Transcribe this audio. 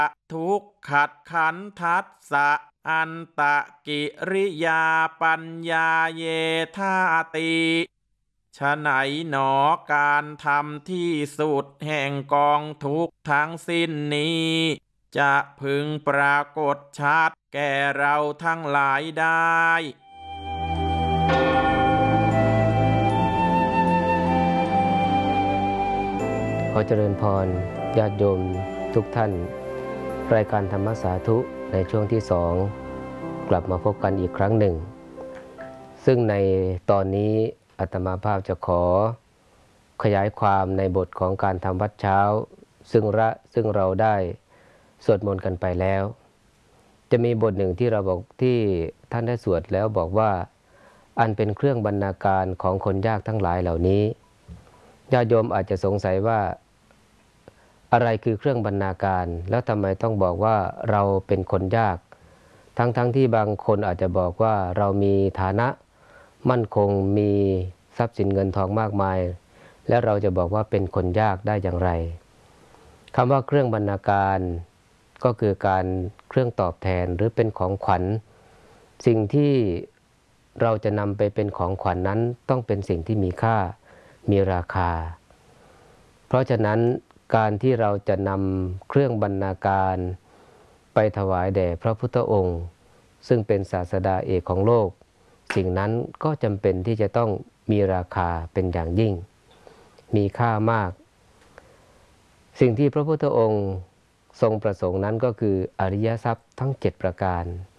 ทุกขัดขันทัสสะอันตะกิริยาปัญญาเยธาติฉะไหนหนอการทำที่สุดแห่งกองทุกข์ทั้งสิ้นนี้ จะพึงปรากฏชัดแก่เราทั้งหลายได้ขอเจริญพรญาติโยมทุกท่านรายการธรรมสาธุในช่วงที่2กลับมาพบกันอีกครั้งหนึ่งซึ่งในตอนนี้อาตมาภาพจะขอขยายความในบทของการทำวัดเช้าซึ่งเราได้สวดมนต์กันไปแล้วจะมีบทหนึ่งที่เราบอกที่ท่านได้สวดแล้วบอกว่าอันเป็นเครื่องบรรณาการของคนยากทั้งหลายเหล่านี้ญาติโยมอาจจะสงสัยว่าอะไรคือเครื่องบรรณาการแล้วทำไมต้องบอกว่าเราเป็นคนยากทั้งที่บางคนอาจจะบอกว่าเรามีฐานะมั่นคงมีทรัพย์สินเงินทองมากมายและเราจะบอกว่าเป็นคนยากได้อย่างไรคำว่าเครื่องบรรณาการก็คือการเครื่องตอบแทนหรือเป็นของขวัญสิ่งที่เราจะนำไปเป็นของขวัญนั้นต้องเป็นสิ่งที่มีค่ามีราคาเพราะฉะนั้นการที่เราจะนำเครื่องบรรณาการไปถวายแด่พระพุทธองค์ซึ่งเป็นศาสดาเอกของโลกสิ่งนั้นก็จำเป็นที่จะต้องมีราคาเป็นอย่างยิ่งมีค่ามากสิ่งที่พระพุทธองค์ทรงประสงค์นั้นก็คืออริยทรัพย์ทั้ง7ประการ